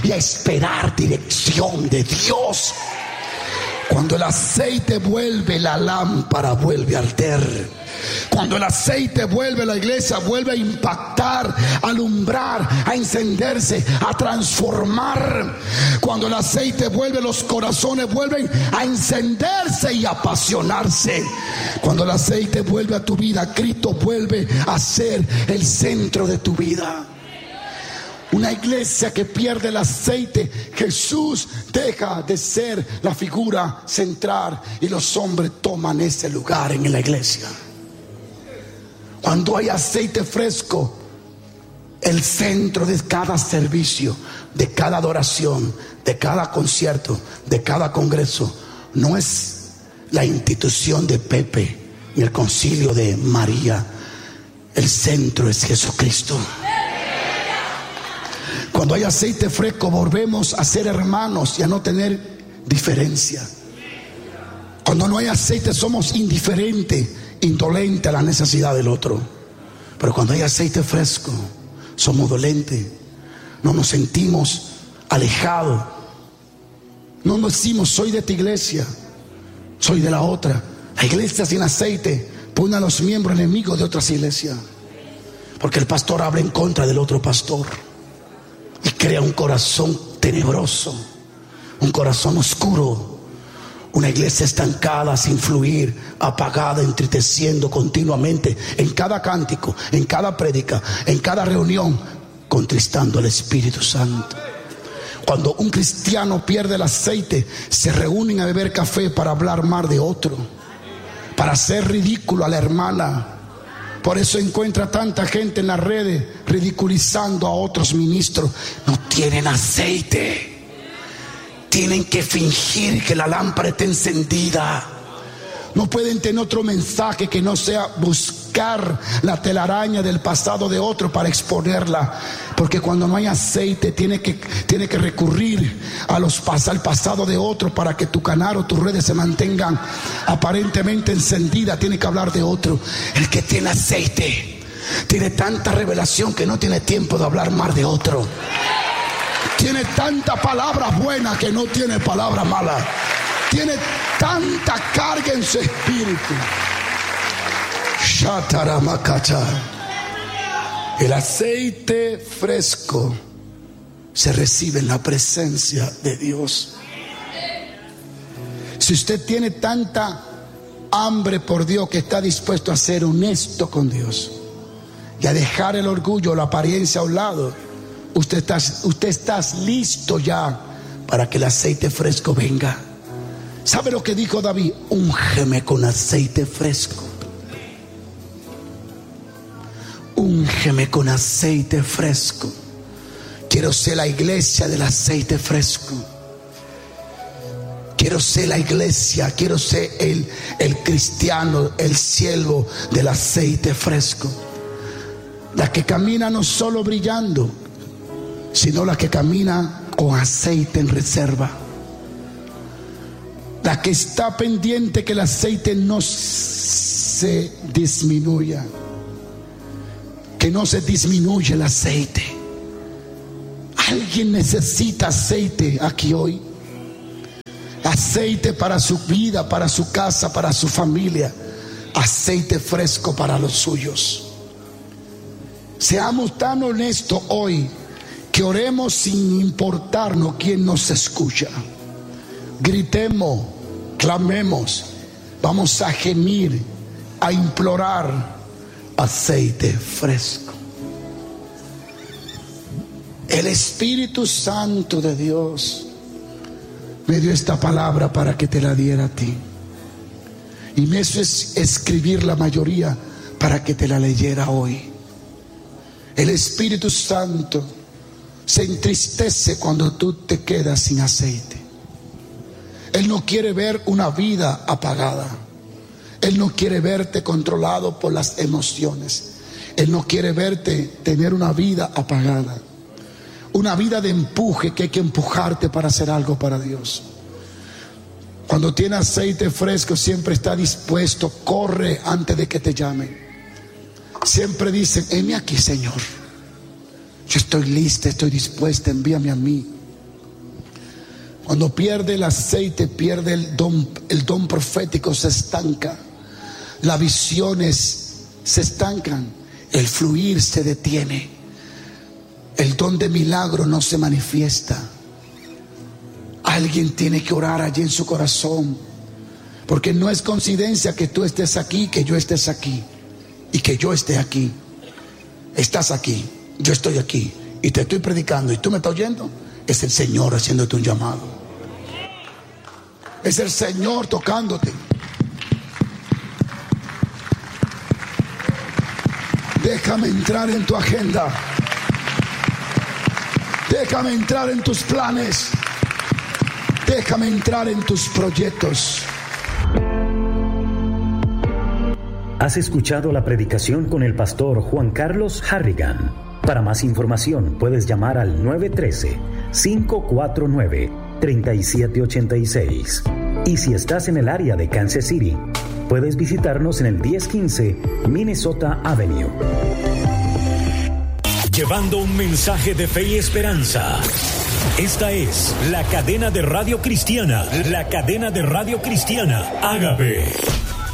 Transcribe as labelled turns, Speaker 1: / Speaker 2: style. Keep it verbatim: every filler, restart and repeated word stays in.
Speaker 1: y a esperar dirección de Dios. Cuando el aceite vuelve, la lámpara vuelve a arder. Cuando el aceite vuelve, la iglesia vuelve a impactar, a alumbrar, a encenderse, a transformar. Cuando el aceite vuelve, los corazones vuelven a encenderse y a apasionarse. Cuando el aceite vuelve a tu vida, Cristo vuelve a ser el centro de tu vida. Una iglesia que pierde el aceite, Jesús deja de ser la figura central y los hombres toman ese lugar en la iglesia. Cuando hay aceite fresco, el centro de cada servicio, de cada adoración, de cada concierto, de cada congreso, no es la institución de Pepe ni el concilio de María. El centro es Jesucristo. Cuando hay aceite fresco, volvemos a ser hermanos y a no tener diferencia. Cuando no hay aceite, somos indiferentes, indolentes a la necesidad del otro. Pero cuando hay aceite fresco, somos dolentes. No nos sentimos alejados. No nos decimos, soy de esta iglesia, soy de la otra. La iglesia sin aceite pone a los miembros enemigos de otras iglesias, porque el pastor habla en contra del otro pastor y crea un corazón tenebroso, un corazón oscuro, una iglesia estancada, sin fluir, apagada, entristeciendo continuamente en cada cántico, en cada prédica, en cada reunión, contristando al Espíritu Santo. Cuando un cristiano pierde el aceite, se reúnen a beber café para hablar mal de otro, para hacer ridículo a la hermana. Por eso encuentra tanta gente en las redes ridiculizando a otros ministros. No tienen aceite. Tienen que fingir que la lámpara está encendida. No pueden tener otro mensaje que no sea buscar la telaraña del pasado de otro para exponerla. Porque cuando no hay aceite, tiene que, tiene que recurrir a los, al pasado de otro para que tu canal o tus redes se mantengan aparentemente encendidas. Tiene que hablar de otro. El que tiene aceite tiene tanta revelación que no tiene tiempo de hablar más de otro. Tiene tanta palabra buena que no tiene palabra mala. Tiene tanta carga en su espíritu. Shataramakacha. El aceite fresco se recibe en la presencia de Dios. Si usted tiene tanta hambre por Dios que está dispuesto a ser honesto con Dios y a dejar el orgullo, la apariencia a un lado, usted está, usted está listo ya para que el aceite fresco venga. ¿Sabe lo que dijo David? Úngeme con aceite fresco. Úngeme con aceite fresco. Quiero ser la iglesia del aceite fresco. Quiero ser la iglesia, quiero ser el, el cristiano, el siervo del aceite fresco. La que camina no solo brillando, sino la que camina con aceite en reserva. La que está pendiente que el aceite no se disminuya, que no se disminuya el aceite. Alguien necesita aceite aquí hoy. Aceite para su vida, para su casa, para su familia. Aceite fresco para los suyos. Seamos tan honestos hoy que oremos sin importarnos quién nos escucha. Gritemos, clamemos, vamos a gemir, a implorar aceite fresco. El Espíritu Santo de Dios me dio esta palabra para que te la diera a ti, y me hizo es escribir la mayoría para que te la leyera hoy. El Espíritu Santo se entristece cuando tú te quedas sin aceite. Él no quiere ver una vida apagada. Él no quiere verte controlado por las emociones. Él no quiere verte tener una vida apagada. Una vida de empuje, que hay que empujarte para hacer algo para Dios. Cuando tiene aceite fresco, siempre está dispuesto, corre antes de que te llamen. Siempre dicen, heme aquí, Señor. Yo estoy lista, estoy dispuesta, envíame a mí. Cuando pierde el aceite, pierde el don, el don profético, se estanca. Las visiones se estancan. El fluir se detiene. El don de milagro no se manifiesta. Alguien tiene que orar allí en su corazón, porque no es coincidencia que tú estés aquí, que yo estés aquí y que yo esté aquí. Estás aquí, yo estoy aquí y te estoy predicando y tú me estás oyendo. Es el Señor haciéndote un llamado. Es el Señor tocándote. Déjame entrar en tu agenda. Déjame entrar en tus planes. Déjame entrar en tus proyectos.
Speaker 2: Has escuchado la predicación con el pastor Juan Carlos Harrigan. Para más información puedes llamar al nueve uno tres, cinco cuatro nueve, tres siete ocho seis. Y si estás en el área de Kansas City, puedes visitarnos en el diez quince Minnesota Avenue.
Speaker 3: Llevando un mensaje de fe y esperanza. Esta es la cadena de radio cristiana, la cadena de radio cristiana Ágape.